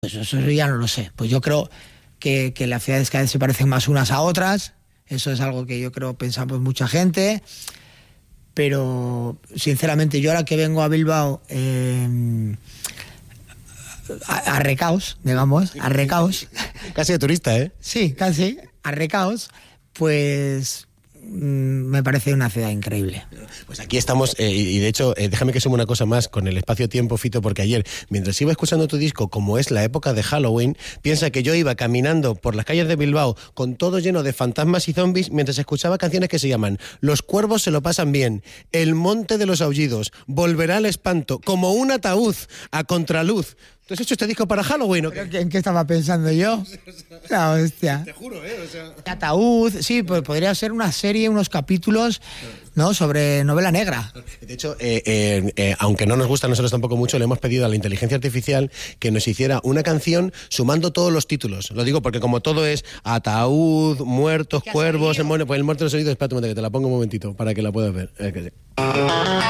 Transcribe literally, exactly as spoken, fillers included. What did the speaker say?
Pues eso ya no lo sé. Pues yo creo que, que las ciudades cada vez se parecen más unas a otras. Eso es algo que yo creo pensamos mucha gente. Pero, sinceramente, yo ahora que vengo a Bilbao eh, a, a recaos, digamos, a recaos. Casi de turista, ¿eh? Sí, casi, a recaos, pues me parece una ciudad increíble. Pues aquí estamos, eh, y de hecho, eh, déjame que sume una cosa más con el espacio-tiempo, Fito, porque ayer, mientras iba escuchando tu disco, como es la época de Halloween, piensa que yo iba caminando por las calles de Bilbao con todo lleno de fantasmas y zombies mientras escuchaba canciones que se llaman Los cuervos se lo pasan bien, El monte de los aullidos, Volverá el espanto, Como un ataúd, A contraluz. ¿Tú has hecho este disco para Halloween o qué? ¿En qué estaba pensando yo? La hostia. Te juro, ¿eh? O sea... Ataúd, sí, pues podría ser una serie, unos capítulos, ¿no? Sobre novela negra. De hecho, eh, eh, eh, aunque no nos gusta a nosotros tampoco mucho, le hemos pedido a la inteligencia artificial que nos hiciera una canción sumando todos los títulos. Lo digo porque como todo es ataúd, muertos, cuervos, el, pues el muerto de los oídos, espérate un momento que te la pongo un momentito para que la puedas ver. Eh, que...